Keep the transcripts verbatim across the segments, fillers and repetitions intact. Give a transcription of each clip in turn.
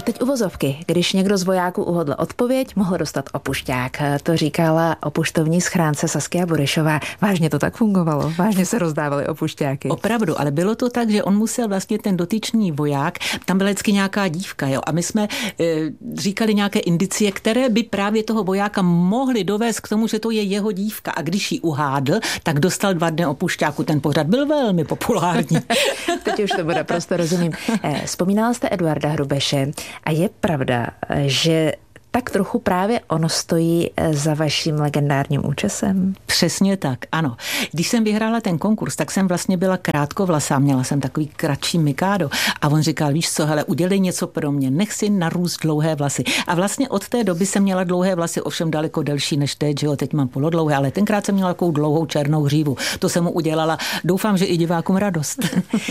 teď uvozovky. Když někdo z vojáků uhodl odpověď, mohl dostat opušťák. To říkala o poštovní schránce Saskia Burešová. Vážně to tak fungovalo? Vážně se rozdávaly opušťáky? Opravdu, ale bylo to tak, že on musel vlastně ten dotyčný voják, tam byla vždycky nějaká dívka, jo, a my jsme e, říkali nějaké indicie, které by právě toho vojáka mohly dovést k tomu, že to je jeho dívka, a když ji uhádl, tak dostal dva dny opušťáku. Ten pořad byl velmi populární. Teď už to bude prostě rozumím. Vzpomínala jste Eduarda Hrubeše a je pravda, že tak trochu právě on stojí za vaším legendárním účesem? Přesně tak, ano. Když jsem vyhrála ten konkurs, tak jsem vlastně byla krátkovlasá, měla jsem takový kratší mikádo a on říkal, víš co, hele, udělej něco pro mě, nech si narůst dlouhé vlasy. A vlastně od té doby jsem měla dlouhé vlasy, ovšem daleko delší než teď, že jo, teď mám polodlouhé, ale tenkrát jsem měla takovou dlouhou černou hřívu. To jsem mu udělala. Doufám, že i divákům radost.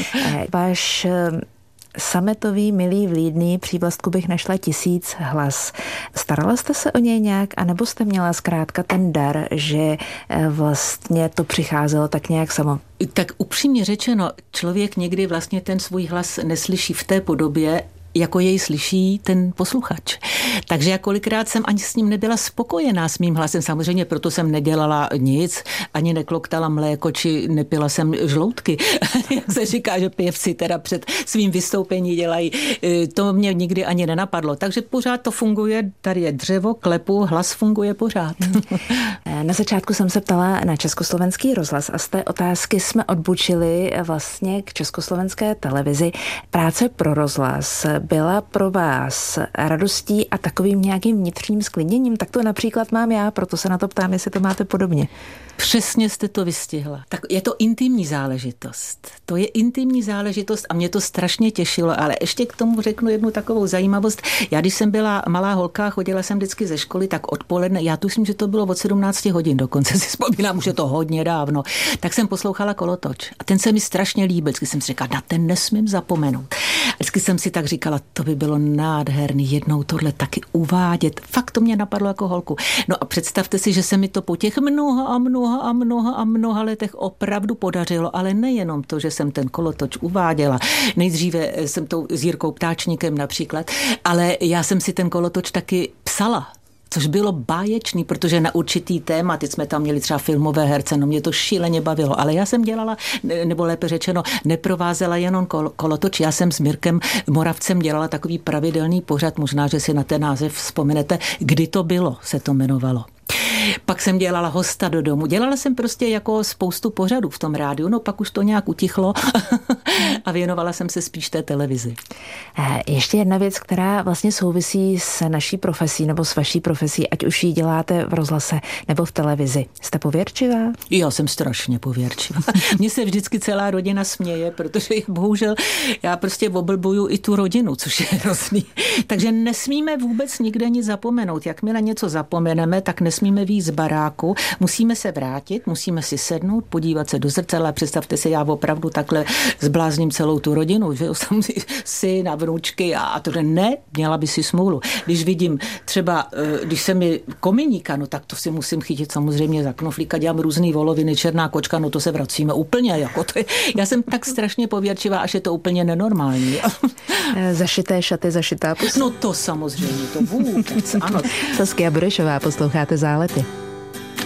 Váš sametový, milý, vlídný, přívlastku bych našla tisíc hlas. Starala jste se o něj nějak, anebo jste měla zkrátka ten dar, že vlastně to přicházelo tak nějak samo? Tak upřímně řečeno, člověk někdy vlastně ten svůj hlas neslyší v té podobě, jako jej slyší ten posluchač. Takže já kolikrát jsem ani s ním nebyla spokojená s mým hlasem. Samozřejmě proto jsem nedělala nic, ani nekloktala mléko, či nepila jsem žloutky. Jak se říká, že pěvci teda před svým vystoupení dělají. To mě nikdy ani nenapadlo. Takže pořád to funguje. Tady je dřevo, klepu, hlas funguje pořád. Na začátku jsem se ptala na Československý rozhlas a z té otázky jsme odbočili vlastně k Československé televizi. Práce pro rozhlas byla pro vás radostí a takovým nějakým vnitřním sklidněním? Tak to například mám já, proto se na to ptám, jestli to máte podobně. Přesně jste to vystihla. Tak je to intimní záležitost. To je intimní záležitost a mě to strašně těšilo, ale ještě k tomu řeknu jednu takovou zajímavost. Já, když jsem byla malá holka, chodila jsem vždycky ze školy, tak odpoledne, já tuším, že to bylo od sedmnácti hodin, dokonce si vzpomínám, už je to hodně dávno, tak jsem poslouchala Kolotoč a ten se mi strašně líbil. Vždycky jsem si říkala, na ten nesmím zapomenout. Vždycky jsem si tak říkala, to by bylo nádherný jednou tohle taky uvádět. Fakt to mě napadlo jako holku. No a představte si, že se mi to po těch mnoha a mnoha a mnoha a mnoha letech opravdu podařilo, ale nejenom to, že jsem ten Kolotoč uváděla. Nejdříve jsem to s Jirkou Ptáčníkem například, ale já jsem si ten Kolotoč taky psala. Což bylo báječný, protože na určitý téma, teď jsme tam měli třeba filmové herce, no mě to šíleně bavilo, ale já jsem dělala, nebo lépe řečeno, neprovázela jenom kol, Kolotoč, já jsem s Mirkem Moravcem dělala takový pravidelný pořad, možná, že si na ten název vzpomenete, Kdy to bylo, se to jmenovalo. Pak jsem dělala Hosta do domu. Dělala jsem prostě jako spoustu pořadů v tom rádiu, no pak už to nějak utichlo a věnovala jsem se spíš té televizi. Ještě jedna věc, která vlastně souvisí s naší profesí nebo s vaší profesí, ať už ji děláte v rozhlase nebo v televizi. Jste pověrčivá? Já jsem strašně pověrčivá. Mně se vždycky celá rodina směje, protože bohužel já prostě oblbuju i tu rodinu, což je hrozný. Takže nesmíme vůbec nikde nic zapomenout. Jakmile něco zapomeneme, tak nesmíme vyjít z baráku, musíme se vrátit, musíme si sednout, podívat se do zrcadla. Představte si, já opravdu takhle zblázním celou tu rodinu, že jsem syn a vnučky a to ne, měla by si smůlu. Když vidím třeba, když se mi kominíka, no tak to si musím chytit samozřejmě za knoflíka, dělám různý voloviny, černá kočka, no to se vracíme úplně. Jako to je, já jsem tak strašně pověrčivá, až je to úplně nenormální. Zašité šaty, zašitá pusa. No to samozřejmě, to vůbec, ano. Saskia Burešová, posloucháte Zálety.